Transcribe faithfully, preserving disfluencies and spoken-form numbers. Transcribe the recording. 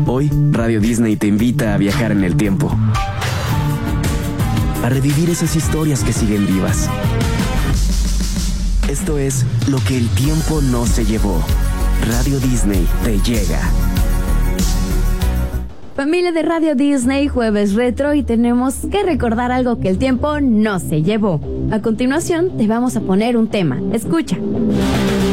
Hoy, Radio Disney te invita a viajar en el tiempo, a revivir esas historias que siguen vivas. Esto es Lo que el tiempo no se llevó. Radio Disney te llega. Familia de Radio Disney, jueves retro, y tenemos que recordar algo que el tiempo no se llevó. A continuación te vamos a poner un tema. Escucha.